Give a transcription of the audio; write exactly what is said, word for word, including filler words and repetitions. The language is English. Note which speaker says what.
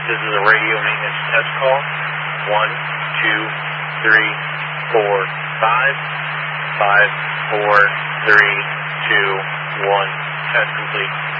Speaker 1: This is a radio maintenance test call. One, two, three, four, five, five, four, three, two, one. Test complete.